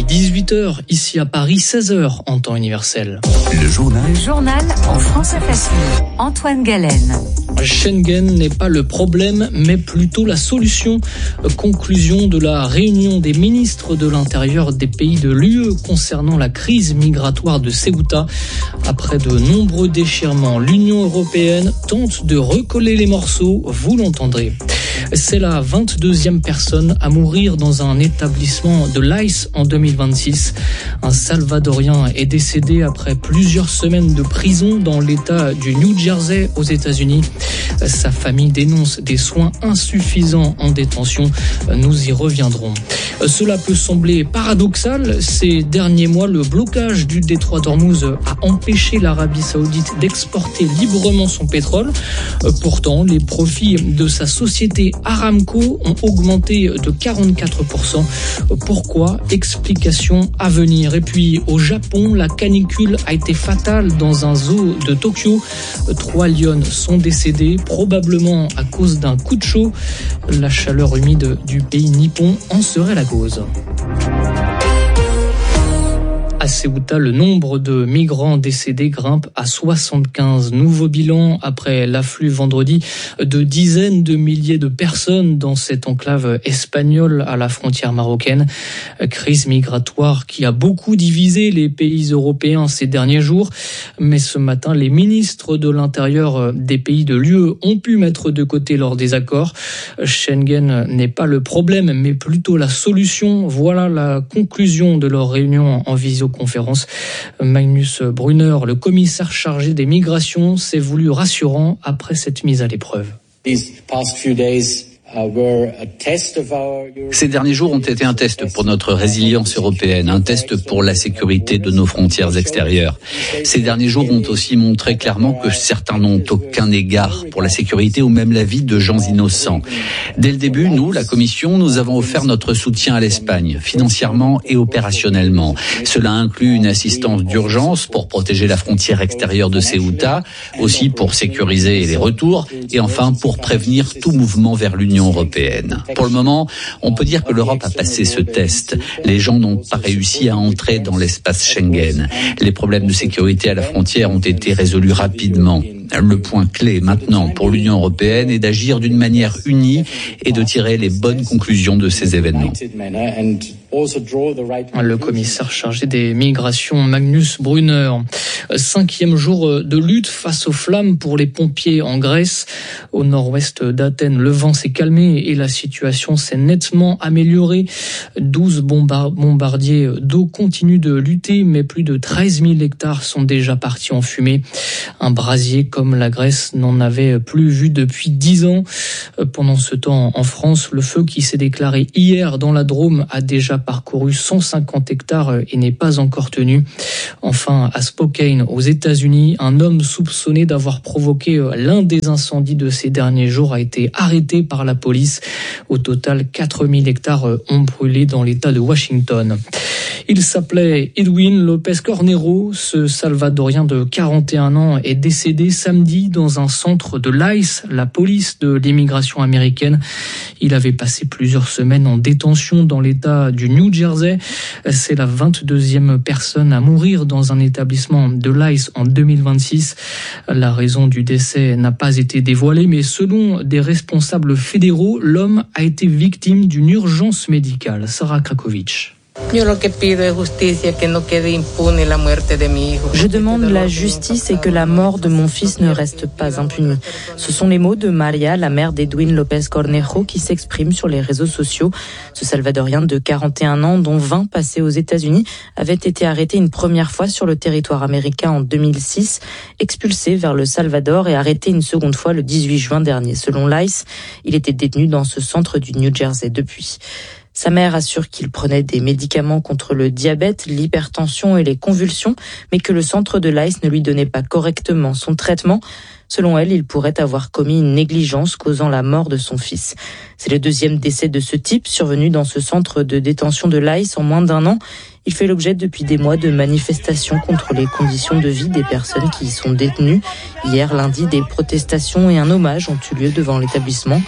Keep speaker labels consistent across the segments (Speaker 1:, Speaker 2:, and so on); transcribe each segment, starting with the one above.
Speaker 1: 18h, ici à Paris, 16h en temps universel.
Speaker 2: Le journal en français facile. Antoine Galen.
Speaker 1: Schengen n'est pas le problème, mais plutôt la solution. Conclusion de la réunion des ministres de l'Intérieur des pays de l'UE concernant la crise migratoire de Ceuta. Après de nombreux déchirements, l'Union européenne tente de recoller les morceaux, vous l'entendrez. C'est la 22e personne à mourir dans un établissement de l'ICE en 2026. Un Salvadorien est décédé après plusieurs semaines de prison dans l'État du New Jersey aux États-Unis. Sa famille dénonce des soins insuffisants en détention. Nous y reviendrons. Cela peut sembler paradoxal. Ces derniers mois, le blocage du détroit d'Ormuz a empêché l'Arabie Saoudite d'exporter librement son pétrole. Pourtant, les profits de sa société Aramco ont augmenté de 44%. Pourquoi ? Explication à venir. Et puis, au Japon, la canicule a été fatale dans un zoo de Tokyo. 3 lionnes sont décédées, probablement à cause d'un coup de chaud. La chaleur humide du pays nippon en serait la cause. À Ceuta, le nombre de migrants décédés grimpe à 75. Nouveau bilan après l'afflux vendredi de dizaines de milliers de personnes dans cette enclave espagnole à la frontière marocaine. Crise migratoire qui a beaucoup divisé les pays européens ces derniers jours. Mais ce matin, les ministres de l'Intérieur des pays de l'UE ont pu mettre de côté leurs désaccords. Schengen n'est pas le problème, mais plutôt la solution. Voilà la conclusion de leur réunion en visioconférence. Magnus Brunner, le commissaire chargé des migrations, s'est voulu rassurant après cette mise à l'épreuve.
Speaker 3: Ces derniers jours ont été un test pour notre résilience européenne, un test pour la sécurité de nos frontières extérieures. Ces derniers jours ont aussi montré clairement que certains n'ont aucun égard pour la sécurité ou même la vie de gens innocents. Dès le début, nous, la Commission, nous avons offert notre soutien à l'Espagne, financièrement et opérationnellement. Cela inclut une assistance d'urgence pour protéger la frontière extérieure de Ceuta, aussi pour sécuriser les retours et enfin pour prévenir tout mouvement vers l'Union européenne. Pour le moment, on peut dire que l'Europe a passé ce test. Les gens n'ont pas réussi à entrer dans l'espace Schengen. Les problèmes de sécurité à la frontière ont été résolus rapidement. Le point clé maintenant pour l'Union européenne est d'agir d'une manière unie et de tirer les bonnes conclusions de ces événements.
Speaker 1: Le commissaire chargé des migrations, Magnus Brunner. 5e jour de lutte face aux flammes pour les pompiers en Grèce. Au nord-ouest d'Athènes, le vent s'est calmé et la situation s'est nettement améliorée. 12 bombardiers d'eau continuent de lutter, mais plus de 13 000 hectares sont déjà partis en fumée. Un brasier comme la Grèce n'en avait plus vu depuis 10 ans. Pendant ce temps, en France, le feu qui s'est déclaré hier dans la Drôme a déjà parcouru 150 hectares et n'est pas encore tenu. Enfin, à Spokane, aux États-Unis, un homme soupçonné d'avoir provoqué l'un des incendies de ces derniers jours a été arrêté par la police. Au total, 4000 hectares ont brûlé dans l'État de Washington. Il s'appelait Edwin Lopez Cornejo. Ce Salvadorien de 41 ans est décédé samedi dans un centre de l'ICE, la police de l'immigration américaine. Il avait passé plusieurs semaines en détention dans l'État du New Jersey. C'est la 22e personne à mourir dans un établissement de l'ICE en 2026. La raison du décès n'a pas été dévoilée, mais selon des responsables fédéraux, l'homme a été victime d'une urgence médicale. Sarah Krakovic.
Speaker 4: Je demande la justice et que la mort de mon fils ne reste pas impunie. Ce sont les mots de Maria, la mère d'Edwin Lopez Cornejo, qui s'exprime sur les réseaux sociaux. Ce Salvadorien de 41 ans, dont 20 passés aux États-Unis, avait été arrêté une première fois sur le territoire américain en 2006, expulsé vers le Salvador et arrêté une seconde fois le 18 juin dernier. Selon l'ICE, il était détenu dans ce centre du New Jersey depuis. Sa mère assure qu'il prenait des médicaments contre le diabète, l'hypertension et les convulsions, mais que le centre de l'ICE ne lui donnait pas correctement son traitement. Selon elle, il pourrait avoir commis une négligence causant la mort de son fils. C'est le 2e décès de ce type survenu dans ce centre de détention de l'ICE en moins d'1 an. Il fait l'objet depuis des mois de manifestations contre les conditions de vie des personnes qui y sont détenues. Hier, lundi, des protestations et un hommage ont eu lieu devant l'établissement.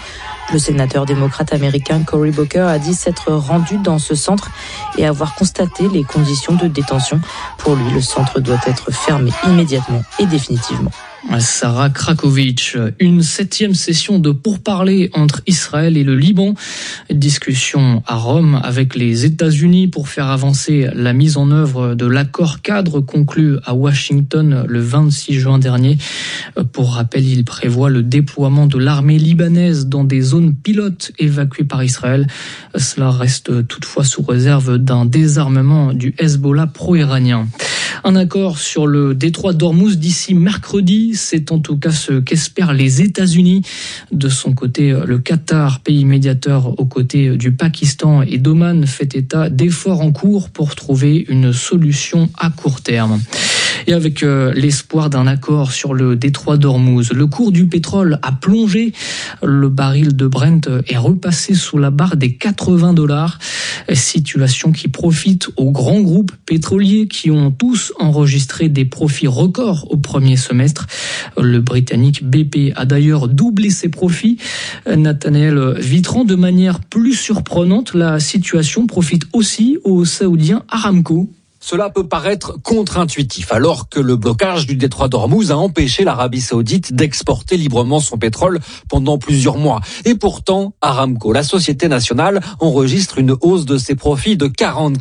Speaker 4: Le sénateur démocrate américain Cory Booker a dit s'être rendu dans ce centre et avoir constaté les conditions de détention. Pour lui, le centre doit être fermé immédiatement et définitivement.
Speaker 1: Sarah Krakovic, une 7e session de pourparlers entre Israël et le Liban. Discussion à Rome avec les États-Unis pour faire avancer la mise en œuvre de l'accord cadre conclu à Washington le 26 juin dernier. Pour rappel, il prévoit le déploiement de l'armée libanaise dans des zones pilotes évacuées par Israël. Cela reste toutefois sous réserve d'un désarmement du Hezbollah pro-iranien. Un accord sur le détroit d'Ormuz d'ici mercredi, c'est en tout cas ce qu'espèrent les États-Unis. De son côté, le Qatar, pays médiateur aux côtés du Pakistan et d'Oman, fait état d'efforts en cours pour trouver une solution à court terme. Et avec l'espoir d'un accord sur le détroit d'Ormuz, le cours du pétrole a plongé. Le baril de Brent est repassé sous la barre des $80. Situation qui profite aux grands groupes pétroliers qui ont tous enregistré des profits records au premier semestre. Le Britannique BP a d'ailleurs doublé ses profits. Nathaniel Vitran, de manière plus surprenante, la situation profite aussi au Saoudien Aramco.
Speaker 5: Cela peut paraître contre-intuitif, alors que le blocage du détroit d'Ormuz a empêché l'Arabie Saoudite d'exporter librement son pétrole pendant plusieurs mois. Et pourtant, Aramco, la société nationale, enregistre une hausse de ses profits de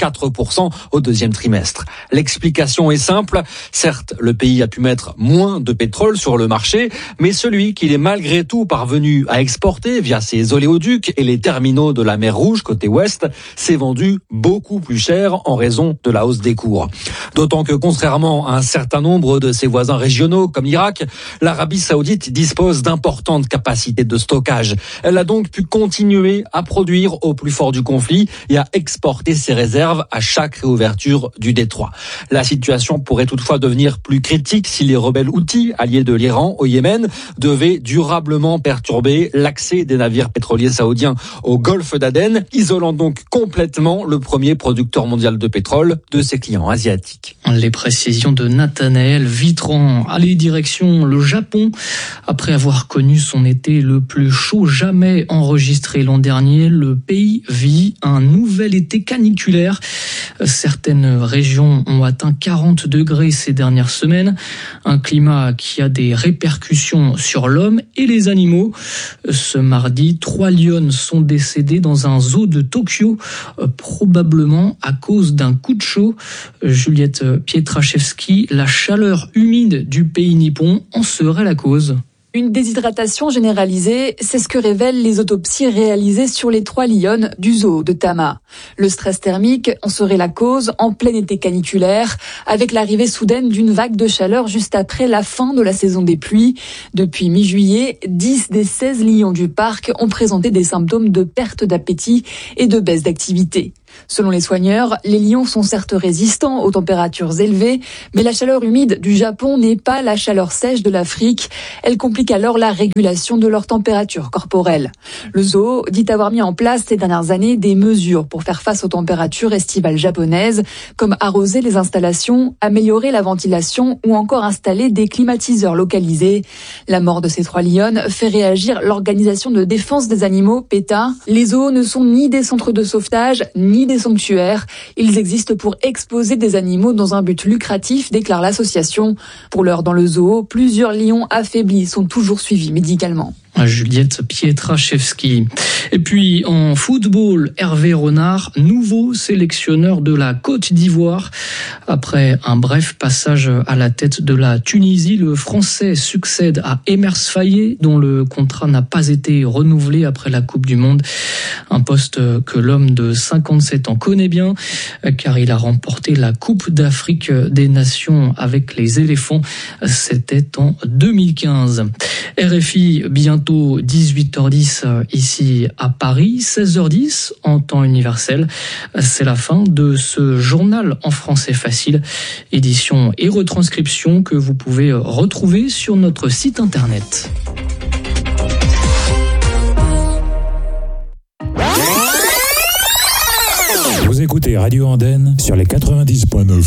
Speaker 5: 44% au deuxième trimestre. L'explication est simple. Certes, le pays a pu mettre moins de pétrole sur le marché, mais celui qu'il est malgré tout parvenu à exporter via ses oléoducs et les terminaux de la mer Rouge côté ouest s'est vendu beaucoup plus cher en raison de la hausse des cours. D'autant que, contrairement à un certain nombre de ses voisins régionaux comme l'Irak, l'Arabie Saoudite dispose d'importantes capacités de stockage. Elle a donc pu continuer à produire au plus fort du conflit et à exporter ses réserves à chaque réouverture du détroit. La situation pourrait toutefois devenir plus critique si les rebelles houthis, alliés de l'Iran au Yémen, devaient durablement perturber l'accès des navires pétroliers saoudiens au golfe d'Aden, isolant donc complètement le premier producteur mondial de pétrole de ses clients asiatiques.
Speaker 1: Les précisions de Nathanaël Vitran. Allez, direction le Japon. Après avoir connu son été le plus chaud jamais enregistré l'an dernier, le pays vit un nouvel été caniculaire. Certaines régions ont atteint 40 degrés ces dernières semaines. Un climat qui a des répercussions sur l'homme et les animaux. Ce mardi, 3 lionnes sont décédées dans un zoo de Tokyo, probablement à cause d'un coup de chaud. Juliette Pietraszewski, la chaleur humide du pays nippon en serait la cause.
Speaker 6: Une déshydratation généralisée, c'est ce que révèlent les autopsies réalisées sur les 3 lionnes du zoo de Tama. Le stress thermique en serait la cause en plein été caniculaire, avec l'arrivée soudaine d'une vague de chaleur juste après la fin de la saison des pluies. Depuis mi-juillet, 10 des 16 lions du parc ont présenté des symptômes de perte d'appétit et de baisse d'activité. Selon les soigneurs, les lions sont certes résistants aux températures élevées, mais la chaleur humide du Japon n'est pas la chaleur sèche de l'Afrique. Elle complique alors la régulation de leur température corporelle. Le zoo dit avoir mis en place ces dernières années des mesures pour faire face aux températures estivales japonaises, comme arroser les installations, améliorer la ventilation ou encore installer des climatiseurs localisés. La mort de ces 3 lionnes fait réagir l'organisation de défense des animaux, PETA. Les zoos ne sont ni des centres de sauvetage, ni des sanctuaires. Ils existent pour exposer des animaux dans un but lucratif, déclare l'association. Pour l'heure, dans le zoo, plusieurs lions affaiblis sont toujours suivis médicalement.
Speaker 1: Juliette Pietraszewski. Et puis en football, Hervé Renard, nouveau sélectionneur de la Côte d'Ivoire. Après un bref passage à la tête de la Tunisie, le Français succède à Emers Faé, dont le contrat n'a pas été renouvelé après la Coupe du Monde. Un poste que l'homme de 57 ans connaît bien, car il a remporté la Coupe d'Afrique des Nations avec les éléphants. C'était en 2015. RFI, bientôt 18h10 ici à Paris, 16h10 en temps universel. C'est la fin de ce journal en français facile, édition et retranscription que vous pouvez retrouver sur notre site internet.
Speaker 7: Vous écoutez Radio Andenne sur les 90.9.